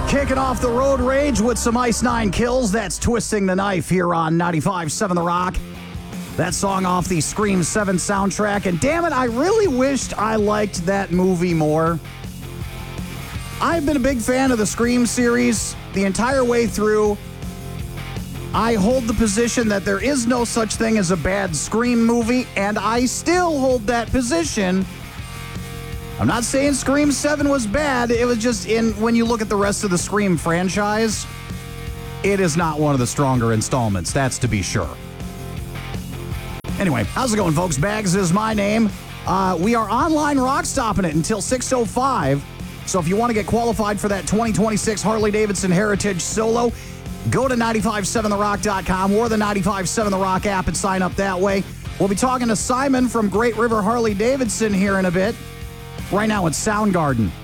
Kicking off the road rage with some Ice Nine Kills. That's Twisting the Knife here on 95.7 The Rock. That song off the Scream 7 soundtrack. And damn it, I really wished I liked that movie more. I've been a big fan of the Scream series the entire way through. I hold the position that there is no such thing as a bad Scream movie, and I still hold that position. I'm not saying Scream 7 was bad. It was just when you look at the rest of the Scream franchise, it is not one of the stronger installments, that's to be sure. Anyway, how's it going, folks? Bags is my name. We are online rock stopping it until 6:05. So if you want to get qualified for that 2026 Harley-Davidson Heritage Solo, go to 957therock.com or the 95.7 The Rock app and sign up that way. We'll be talking to Simon from Great River Harley-Davidson here in a bit. Right now it's Soundgarden.